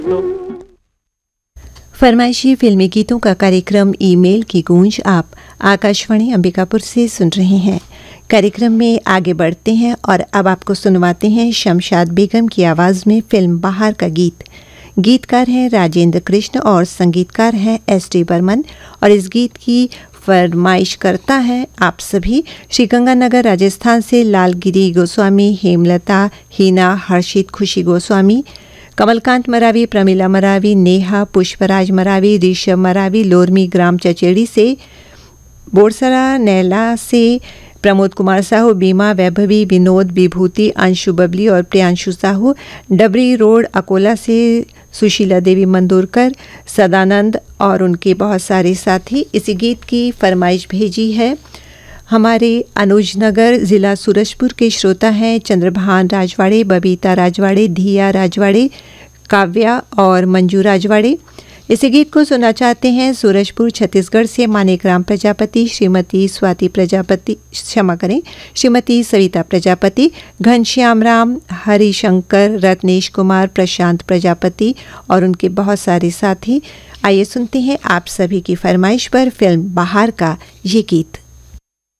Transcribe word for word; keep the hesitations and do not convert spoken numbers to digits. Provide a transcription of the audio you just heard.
फरमाइशी फिल्मी गीतों का कार्यक्रम ईमेल की गूंज आप आकाशवाणी अंबिकापुर से सुन रहे हैं। कार्यक्रम में आगे बढ़ते हैं और अब आपको सुनवाते हैं शमशाद बेगम की आवाज़ में फिल्म बाहर का गीत। गीतकार हैं राजेंद्र कृष्ण और संगीतकार हैं एस डी बर्मन और इस गीत की फरमाइश करता है आप सभी श्रीगंगानगर राजस्थान से लालगिरी गोस्वामी, हेमलता, हीना, हर्षित, खुशी गोस्वामी, कमलकांत मरावी, प्रमिला मरावी, नेहा, पुष्पराज मरावी, ऋषभ मरावी, लोरमी ग्राम चचेड़ी से, बोरसरा नैला से प्रमोद कुमार साहू, बीमा, वैभवी, विनोद, विभूति, अंशु बबली और प्रियांशु साहू, डबरी रोड अकोला से सुशीला देवी मंदुरकर, सदानंद और उनके बहुत सारे साथी इस गीत की फरमाइश भेजी है। हमारे अनुजनगर ज़िला सूरजपुर के श्रोता हैं चंद्रभान राजवाड़े, बबीता राजवाड़े, धिया राजवाड़े, काव्या और मंजू राजवाड़े। इस गीत को सुनना चाहते हैं सूरजपुर छत्तीसगढ़ से मानिकराम प्रजापति, श्रीमती स्वाति प्रजापति, क्षमा करें श्रीमती सविता प्रजापति, घनश्याम राम, हरिशंकर, रत्नेश कुमार, प्रशांत प्रजापति और उनके बहुत सारे साथी। आइए सुनते हैं आप सभी की फरमाइश पर फिल्म बाहर का ये गीत।